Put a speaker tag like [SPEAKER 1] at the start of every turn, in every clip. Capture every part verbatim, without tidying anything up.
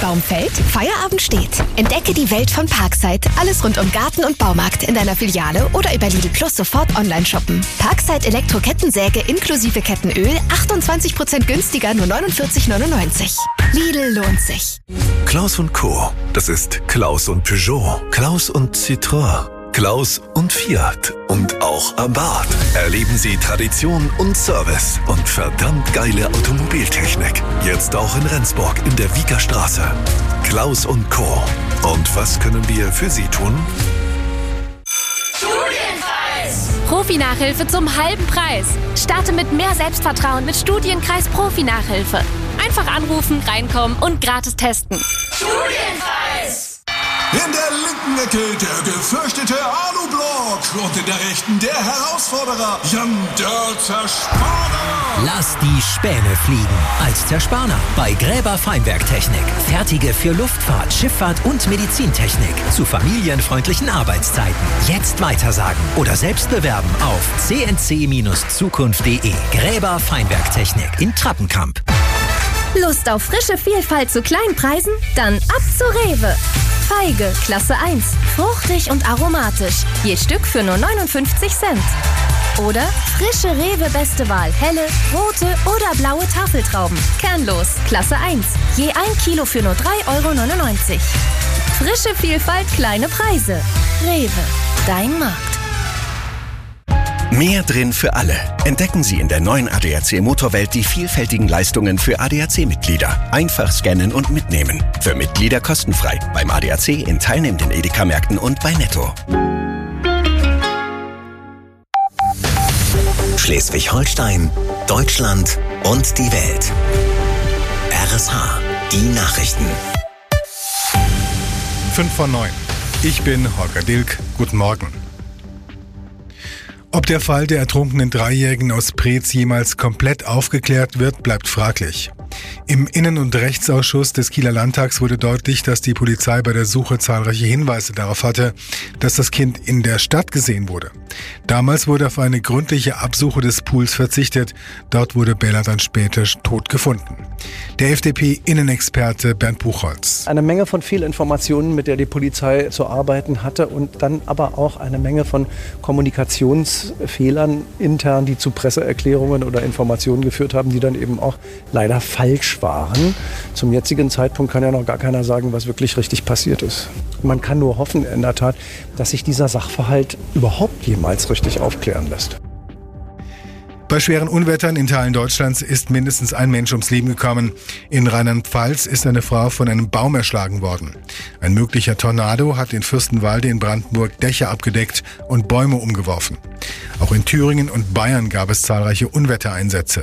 [SPEAKER 1] Baum fällt, Feierabend steht. Entdecke die Welt von Parkside. Alles rund um Garten und Baumarkt in deiner Filiale oder über Lidl Plus sofort online shoppen. Parkside Elektro-Kettensäge inklusive Kettenöl, achtundzwanzig Prozent günstiger, nur neunundvierzig neunundneunzig. Lidl lohnt sich.
[SPEAKER 2] Klaus und Co. Das ist Klaus und Peugeot, Klaus und Citroën, Klaus und Fiat und auch Abarth. Erleben Sie Tradition und Service und verdammt geile Automobiltechnik. Jetzt auch in Rendsburg in der Wieker Straße. Klaus und Co. Und was können wir für Sie tun?
[SPEAKER 3] Studienkreis! Profi-Nachhilfe zum halben Preis. Starte mit mehr Selbstvertrauen mit Studienkreis Profi-Nachhilfe. Einfach anrufen, reinkommen und gratis testen. Studienkreis!
[SPEAKER 4] In der linken Ecke der gefürchtete Alublock und in der rechten der Herausforderer Jan der Zerspaner.
[SPEAKER 5] Lass die Späne fliegen als Zerspaner bei Gräber Feinwerktechnik. Fertige für Luftfahrt, Schifffahrt und Medizintechnik zu familienfreundlichen Arbeitszeiten. Jetzt weitersagen oder selbst bewerben auf c n c Zukunft punkt d e. Gräber Feinwerktechnik in Trappenkamp.
[SPEAKER 3] Lust auf frische Vielfalt zu kleinen Preisen? Dann ab zu Rewe. Feige, Klasse eins. Fruchtig und aromatisch. Je Stück für nur neunundfünfzig Cent. Oder frische Rewe Beste Wahl. Helle, rote oder blaue Tafeltrauben. Kernlos, Klasse eins. Je ein Kilo für nur drei Euro neunundneunzig. Frische Vielfalt, kleine Preise. Rewe, dein Markt.
[SPEAKER 6] Mehr drin für alle. Entdecken Sie in der neuen A D A C Motorwelt die vielfältigen Leistungen für A D A C-Mitglieder. Einfach scannen und mitnehmen. Für Mitglieder kostenfrei. Beim A D A C in teilnehmenden Edeka-Märkten und bei Netto.
[SPEAKER 5] Schleswig-Holstein, Deutschland und die Welt. R S H, die Nachrichten.
[SPEAKER 7] fünf vor neun. Ich bin Holger Dilk. Guten Morgen. Ob der Fall der ertrunkenen Dreijährigen aus Preetz jemals komplett aufgeklärt wird, bleibt fraglich. Im Innen- und Rechtsausschuss des Kieler Landtags wurde deutlich, dass die Polizei bei der Suche zahlreiche Hinweise darauf hatte, dass das Kind in der Stadt gesehen wurde. Damals wurde auf eine gründliche Absuche des Pools verzichtet. Dort wurde Bella dann später tot gefunden. Der F D P-Innenexperte Bernd Buchholz.
[SPEAKER 8] Eine Menge von Fehlinformationen, mit der die Polizei zu arbeiten hatte und dann aber auch eine Menge von Kommunikationsfehlern intern, die zu Presseerklärungen oder Informationen geführt haben, die dann eben auch leider falsch waren. Zum jetzigen Zeitpunkt kann ja noch gar keiner sagen, was wirklich richtig passiert ist. Man kann nur hoffen, in der Tat, dass sich dieser Sachverhalt überhaupt jemals richtig aufklären lässt.
[SPEAKER 7] Bei schweren Unwettern in Teilen Deutschlands ist mindestens ein Mensch ums Leben gekommen. In Rheinland-Pfalz ist eine Frau von einem Baum erschlagen worden. Ein möglicher Tornado hat in Fürstenwalde in Brandenburg Dächer abgedeckt und Bäume umgeworfen. Auch in Thüringen und Bayern gab es zahlreiche Unwettereinsätze.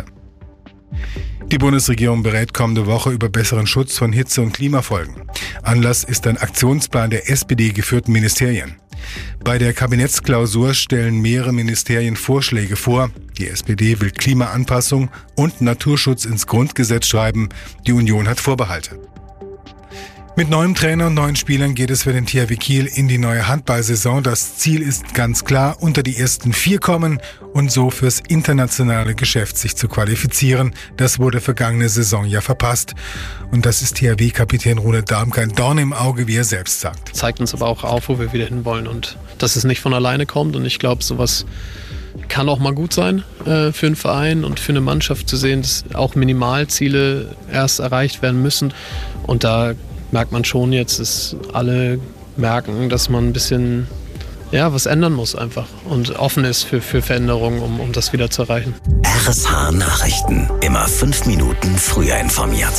[SPEAKER 7] Die Bundesregierung berät kommende Woche über besseren Schutz von Hitze- und Klimafolgen. Anlass ist ein Aktionsplan der S P D-geführten Ministerien. Bei der Kabinettsklausur stellen mehrere Ministerien Vorschläge vor. Die S P D will Klimaanpassung und Naturschutz ins Grundgesetz schreiben. Die Union hat Vorbehalte. Mit neuem Trainer und neuen Spielern geht es für den T H W Kiel in die neue Handballsaison. Das Ziel ist ganz klar, unter die ersten vier kommen und so fürs internationale Geschäft sich zu qualifizieren. Das wurde vergangene Saison ja verpasst. Und das ist T H W-Kapitän Rune Dahm kein Dorn im Auge, wie er selbst sagt.
[SPEAKER 9] Zeigt uns aber auch auf, wo wir wieder hinwollen und dass es nicht von alleine kommt. Und ich glaube, sowas kann auch mal gut sein äh, für einen Verein und für eine Mannschaft zu sehen, dass auch Minimalziele erst erreicht werden müssen. Und da merkt man schon jetzt, dass alle merken, dass man ein bisschen ja, was ändern muss einfach und offen ist für, für Veränderungen, um, um das wieder zu erreichen.
[SPEAKER 5] R S H Nachrichten. Immer fünf Minuten früher informiert.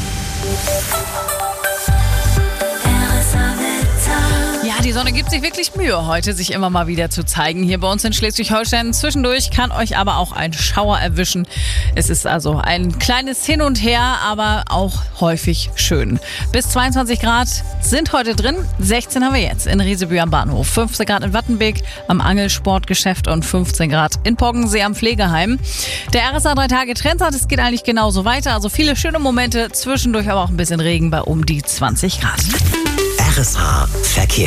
[SPEAKER 10] Ja, die Sonne gibt sich wirklich Mühe, heute sich immer mal wieder zu zeigen. Hier bei uns in Schleswig-Holstein. Zwischendurch kann euch aber auch ein Schauer erwischen. Es ist also ein kleines Hin und Her, aber auch häufig schön. Bis zweiundzwanzig Grad sind heute drin. sechzehn haben wir jetzt in Riesebü am Bahnhof. fünfzehn Grad in Wattenbeek am Angelsportgeschäft und fünfzehn Grad in Poggensee am Pflegeheim. Der R S A drei Tage Trendsat, es geht eigentlich genauso weiter. Also viele schöne Momente, zwischendurch aber auch ein bisschen Regen bei um die zwanzig Grad.
[SPEAKER 5] R S H Verkehr.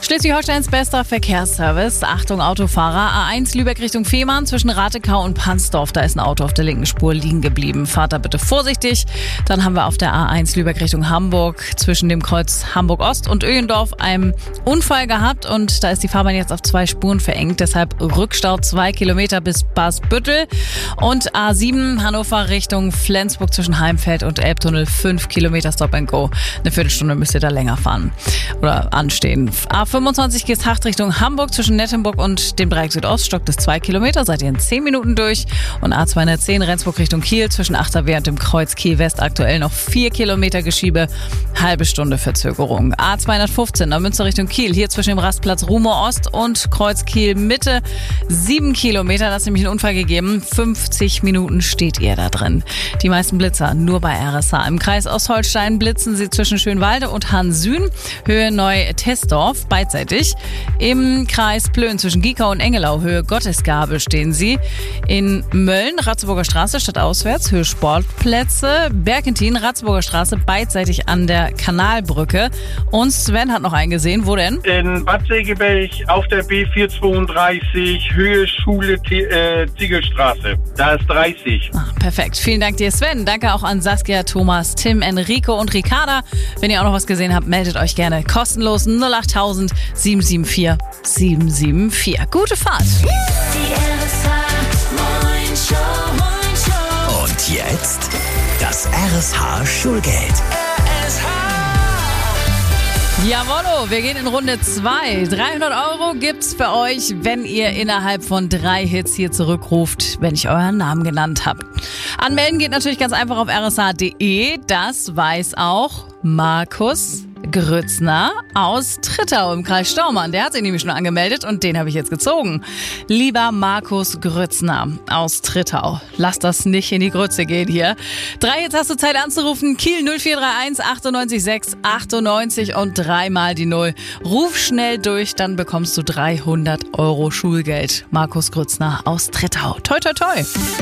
[SPEAKER 10] Schleswig-Holsteins bester Verkehrsservice. Achtung Autofahrer. A eins Lübeck Richtung Fehmarn zwischen Ratekau und Pansdorf. Da ist ein Auto auf der linken Spur liegen geblieben. Fahrt da bitte vorsichtig. Dann haben wir auf der A eins Lübeck Richtung Hamburg zwischen dem Kreuz Hamburg-Ost und Öhendorf einen Unfall gehabt. Und da ist die Fahrbahn jetzt auf zwei Spuren verengt. Deshalb Rückstau zwei Kilometer bis Basbüttel. Und A sieben Hannover Richtung Flensburg zwischen Heimfeld und Elbtunnel fünf Kilometer Stop and Go. Eine Viertelstunde müsst ihr da länger fahren oder anstehen. A fünfundzwanzig Geesthacht Richtung Hamburg zwischen Nettenburg und dem Dreieck Südost stockt es zwei Kilometer, seid ihr in zehn Minuten durch. Und A zweihundertzehn Rendsburg Richtung Kiel zwischen Achterwehr und dem Kreuz Kiel West aktuell noch vier Kilometer Geschiebe, halbe Stunde Verzögerung. A zweihundertfünfzehn Neumünster Richtung Kiel, hier zwischen dem Rastplatz Rumohr Ost und Kreuz Kiel Mitte sieben Kilometer, da ist nämlich ein Unfall gegeben. fünfzig Minuten steht ihr da drin. Die meisten Blitzer nur bei R S H. Im Kreis Ostholstein blitzen sie zwischen Schönwalde und Hansüen, Höhe Neu-Tessdorf, beidseitig. Im Kreis Plön zwischen Giekau und Engelau, Höhe Gottesgabe stehen sie. In Mölln, Ratzeburger Straße, stadtauswärts, Höhe Sportplätze. Berkentin, Ratzeburger Straße, beidseitig an der Kanalbrücke. Und Sven hat noch einen gesehen. Wo denn?
[SPEAKER 11] In Bad Segeberg auf der B vierhundertzweiunddreißig, Höhe Schule äh, Ziegelstraße. Da ist dreißig.
[SPEAKER 10] Ach, perfekt. Vielen Dank dir, Sven. Danke auch an Saskia, Thomas, Tim, Enrico und Ricarda. Wenn ihr auch noch was gesehen habt, meldet euch gerne kostenlos null achttausend sieben sieben vier sieben sieben vier. Gute Fahrt.
[SPEAKER 5] Und jetzt das R S H Schulgeld.
[SPEAKER 10] Jawollo, wir gehen in Runde zwei. dreihundert Euro gibt's für euch, wenn ihr innerhalb von drei Hits hier zurückruft, wenn ich euren Namen genannt habe. Anmelden geht natürlich ganz einfach auf r s h punkt d e. Das weiß auch Markus Grützner aus Trittau im Kreis Staumann. Der hat sich nämlich schon angemeldet und den habe ich jetzt gezogen. Lieber Markus Grützner aus Trittau, lass das nicht in die Grütze gehen hier. Drei, jetzt hast du Zeit anzurufen. Kiel null vier drei eins achtundneunzig sechs achtundneunzig und dreimal die Null. Ruf schnell durch, dann bekommst du dreihundert Euro Schulgeld. Markus Grützner aus Trittau. Toi, toi, toi.